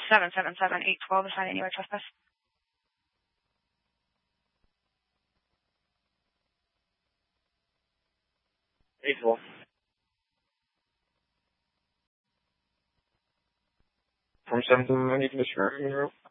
777-812 is finding you by trespass. 812. From 7 to 9, you can describe me,